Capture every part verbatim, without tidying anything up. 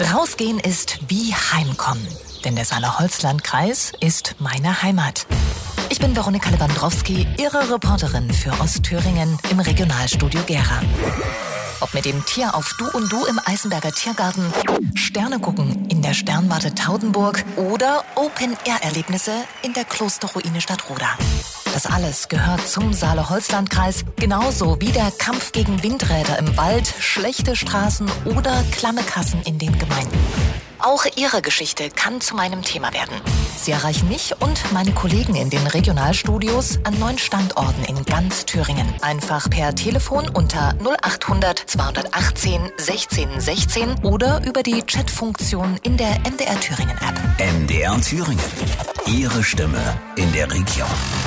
Rausgehen ist wie Heimkommen, denn der Saale-Holzland-Kreis ist meine Heimat. Ich bin Veronika Lewandowski, Ihre Reporterin für Ostthüringen im Regionalstudio Gera. Ob mit dem Tier auf Du und Du im Eisenberger Tiergarten, Sterne gucken in der Sternwarte Taudenburg oder Open-Air-Erlebnisse in der Klosterruine Stadtroda. Das alles gehört zum Saale-Holzland-Kreis, genauso wie der Kampf gegen Windräder im Wald, schlechte Straßen oder klamme Kassen in den Gemeinden. Auch Ihre Geschichte kann zu meinem Thema werden. Sie erreichen mich und meine Kollegen in den Regionalstudios an neun Standorten in ganz Thüringen. Einfach per Telefon unter null achthundert zweihundertachtzehn sechzehn sechzehn oder über die Chatfunktion in der M D R Thüringen App. M D R Thüringen. Ihre Stimme in der Region.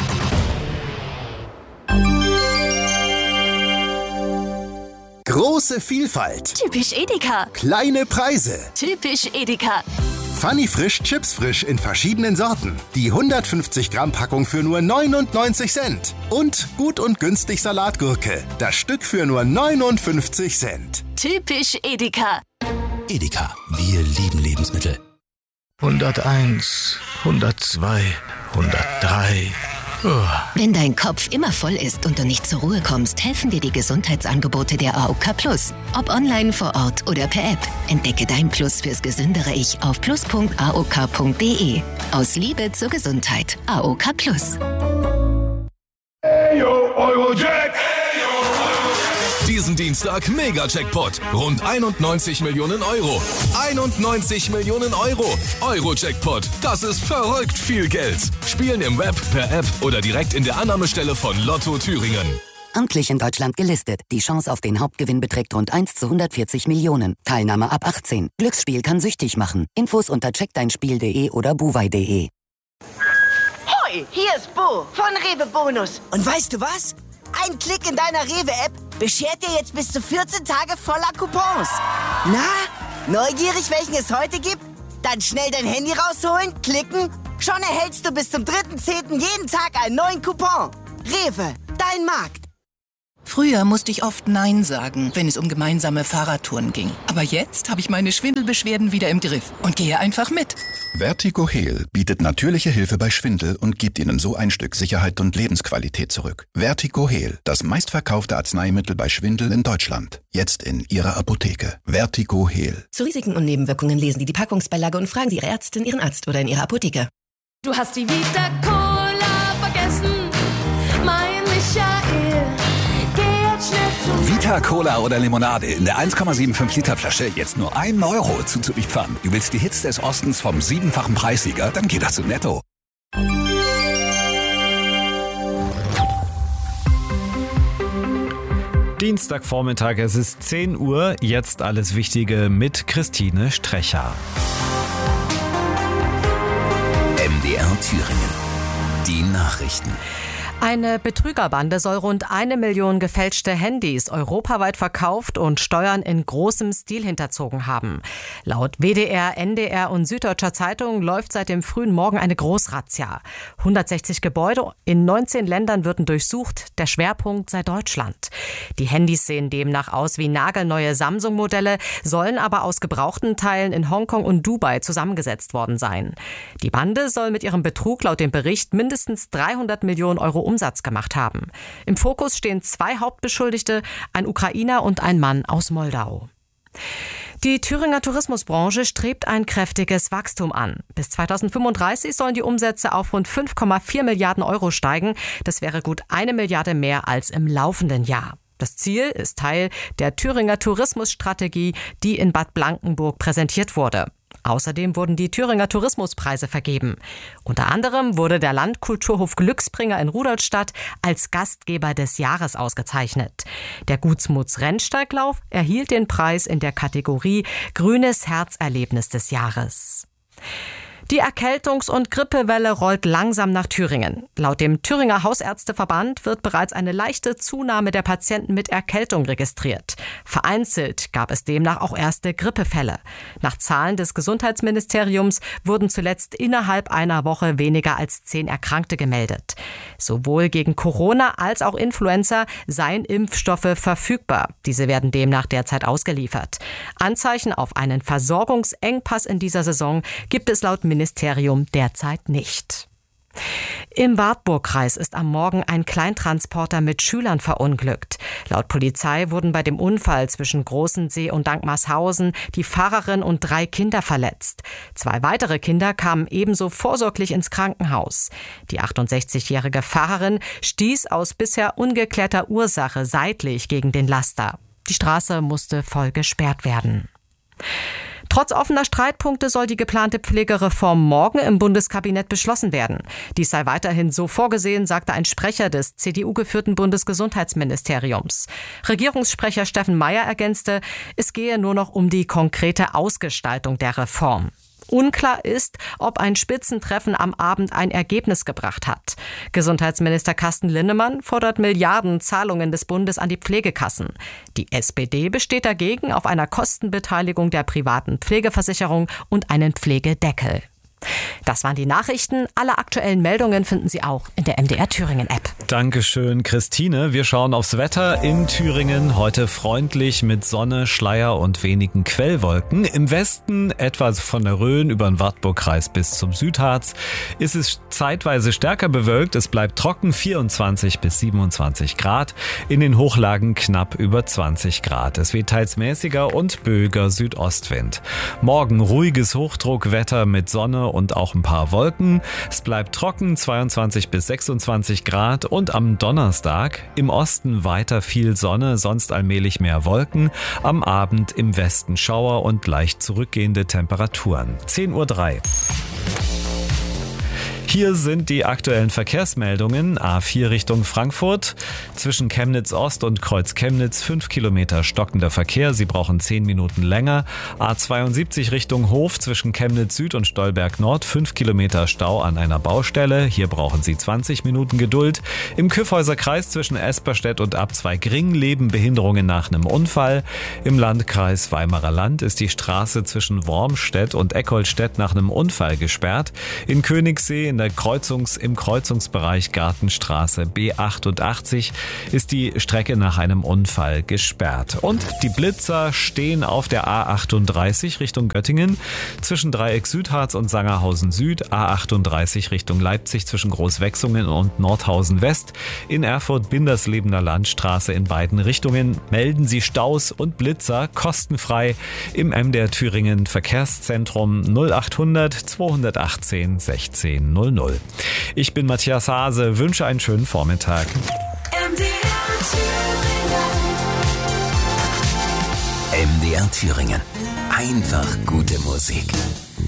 Große Vielfalt. Typisch Edeka. Kleine Preise. Typisch Edeka. Funny Frisch, Chips frisch in verschiedenen Sorten. Die hundertfünfzig Gramm Packung für nur neunundneunzig Cent. Und gut und günstig Salatgurke. Das Stück für nur neunundfünfzig Cent. Typisch Edeka. Edeka, wir lieben Lebensmittel. hunderteins, hundertzwei, hundertdrei. Wenn dein Kopf immer voll ist und du nicht zur Ruhe kommst, helfen dir die Gesundheitsangebote der A O K Plus. Ob online, vor Ort oder per App. Entdecke dein Plus fürs gesündere Ich auf plus punkt a o k punkt d e. Aus Liebe zur Gesundheit. A O K Plus. Hey yo, Eurojack! Diesen Dienstag Mega-Jackpot. Rund einundneunzig Millionen Euro. einundneunzig Millionen Euro. Euro-Jackpot. Das ist verrückt viel Geld. Spielen im Web, per App oder direkt in der Annahmestelle von Lotto Thüringen. Amtlich in Deutschland gelistet. Die Chance auf den Hauptgewinn beträgt rund eins zu hundertvierzig Millionen. Teilnahme ab achtzehn. Glücksspiel kann süchtig machen. Infos unter check dein spiel punkt de oder buwei punkt de. Hoi, hier ist Bo von Rewe Bonus. Und weißt du was? Ein Klick in deiner Rewe-App beschert dir jetzt bis zu vierzehn Tage voller Coupons. Na, neugierig, welchen es heute gibt? Dann schnell dein Handy rausholen, klicken. Schon erhältst du bis zum dritten zehnten jeden Tag einen neuen Coupon. Rewe, dein Markt. Früher musste ich oft Nein sagen, wenn es um gemeinsame Fahrradtouren ging. Aber jetzt habe ich meine Schwindelbeschwerden wieder im Griff und gehe einfach mit. Vertigo Heal bietet natürliche Hilfe bei Schwindel und gibt Ihnen so ein Stück Sicherheit und Lebensqualität zurück. Vertigo Heal, das meistverkaufte Arzneimittel bei Schwindel in Deutschland. Jetzt in Ihrer Apotheke. Vertigo Heal. Zu Risiken und Nebenwirkungen lesen Sie die Packungsbeilage und fragen Sie Ihre Ärztin, Ihren Arzt oder in Ihrer Apotheke. Du hast die Vita Cola vergessen, mein Michael. Vita Cola oder Limonade in der eins Komma fünfundsiebzig Liter Flasche jetzt nur einen Euro zuzuliefernd. Du willst die Hits des Ostens vom siebenfachen Preissieger? Dann geh doch zu Netto. Dienstagvormittag, es ist zehn Uhr, jetzt alles Wichtige mit Christine Strecher. M D R Thüringen. Die Nachrichten. Eine Betrügerbande soll rund eine Million gefälschte Handys europaweit verkauft und Steuern in großem Stil hinterzogen haben. Laut W D R, N D R und Süddeutscher Zeitung läuft seit dem frühen Morgen eine Großrazzia. hundertsechzig Gebäude in neunzehn Ländern würden durchsucht. Der Schwerpunkt sei Deutschland. Die Handys sehen demnach aus wie nagelneue Samsung-Modelle, sollen aber aus gebrauchten Teilen in Hongkong und Dubai zusammengesetzt worden sein. Die Bande soll mit ihrem Betrug laut dem Bericht mindestens dreihundert Millionen Euro Umsatz gemacht haben. Im Fokus stehen zwei Hauptbeschuldigte, ein Ukrainer und ein Mann aus Moldau. Die Thüringer Tourismusbranche strebt ein kräftiges Wachstum an. Bis zweitausendfünfunddreißig sollen die Umsätze auf rund fünf Komma vier Milliarden Euro steigen. Das wäre gut eine Milliarde mehr als im laufenden Jahr. Das Ziel ist Teil der Thüringer Tourismusstrategie, die in Bad Blankenburg präsentiert wurde. Außerdem wurden die Thüringer Tourismuspreise vergeben. Unter anderem wurde der Landkulturhof Glücksbringer in Rudolstadt als Gastgeber des Jahres ausgezeichnet. Der Gutsmuts Rennsteiglauf erhielt den Preis in der Kategorie Grünes Herzerlebnis des Jahres. Die Erkältungs- und Grippewelle rollt langsam nach Thüringen. Laut dem Thüringer Hausärzteverband wird bereits eine leichte Zunahme der Patienten mit Erkältung registriert. Vereinzelt gab es demnach auch erste Grippefälle. Nach Zahlen des Gesundheitsministeriums wurden zuletzt innerhalb einer Woche weniger als zehn Erkrankte gemeldet. Sowohl gegen Corona als auch Influenza seien Impfstoffe verfügbar. Diese werden demnach derzeit ausgeliefert. Anzeichen auf einen Versorgungsengpass in dieser Saison gibt es laut Ministerium derzeit nicht. Im Wartburgkreis ist am Morgen ein Kleintransporter mit Schülern verunglückt. Laut Polizei wurden bei dem Unfall zwischen Großensee und Dankmarshausen die Fahrerin und drei Kinder verletzt. Zwei weitere Kinder kamen ebenso vorsorglich ins Krankenhaus. Die achtundsechzigjährige Fahrerin stieß aus bisher ungeklärter Ursache seitlich gegen den Laster. Die Straße musste voll gesperrt werden. Trotz offener Streitpunkte soll die geplante Pflegereform morgen im Bundeskabinett beschlossen werden. Dies sei weiterhin so vorgesehen, sagte ein Sprecher des C D U-geführten Bundesgesundheitsministeriums. Regierungssprecher Steffen Mayer ergänzte, es gehe nur noch um die konkrete Ausgestaltung der Reform. Unklar ist, ob ein Spitzentreffen am Abend ein Ergebnis gebracht hat. Gesundheitsminister Carsten Linnemann fordert Milliardenzahlungen des Bundes an die Pflegekassen. Die S P D besteht dagegen auf einer Kostenbeteiligung der privaten Pflegeversicherung und einen Pflegedeckel. Das waren die Nachrichten. Alle aktuellen Meldungen finden Sie auch in der M D R Thüringen App. Dankeschön, Christine. Wir schauen aufs Wetter in Thüringen. Heute freundlich mit Sonne, Schleier und wenigen Quellwolken. Im Westen, etwa von der Rhön über den Wartburgkreis bis zum Südharz, ist es zeitweise stärker bewölkt. Es bleibt trocken, vierundzwanzig bis siebenundzwanzig Grad. In den Hochlagen knapp über zwanzig Grad. Es weht teils mäßiger und böiger Südostwind. Morgen ruhiges Hochdruckwetter mit Sonne und auch ein paar Wolken. Es bleibt trocken, zweiundzwanzig bis sechsundzwanzig Grad, und am Donnerstag im Osten weiter viel Sonne, sonst allmählich mehr Wolken. Am Abend im Westen Schauer und leicht zurückgehende Temperaturen. zehn Uhr drei. Hier sind die aktuellen Verkehrsmeldungen. A vier Richtung Frankfurt. Zwischen Chemnitz Ost und Kreuz Chemnitz fünf Kilometer stockender Verkehr. Sie brauchen zehn Minuten länger. A zweiundsiebzig Richtung Hof. Zwischen Chemnitz Süd und Stolberg Nord fünf Kilometer Stau an einer Baustelle. Hier brauchen Sie zwanzig Minuten Geduld. Im Kyffhäuser Kreis zwischen Esperstedt und Abzweigring leben Behinderungen nach einem Unfall. Im Landkreis Weimarer Land ist die Straße zwischen Wormstedt und Eckholtstedt nach einem Unfall gesperrt. In Königssee in der Kreuzungs, im Kreuzungsbereich Gartenstraße B achtundachtzig ist die Strecke nach einem Unfall gesperrt. Und die Blitzer stehen auf der A achtunddreißig Richtung Göttingen zwischen Dreieck Südharz und Sangerhausen Süd, A achtunddreißig Richtung Leipzig zwischen Großwechsungen und Nordhausen West, in Erfurt Binderslebener Landstraße in beiden Richtungen. Melden Sie Staus und Blitzer kostenfrei im M D R Thüringen Verkehrszentrum null achthundert zweihundertachtzehn sechzehn null null. Ich bin Matthias Hase, wünsche einen schönen Vormittag. M D R Thüringen. M D R Thüringen. Einfach gute Musik.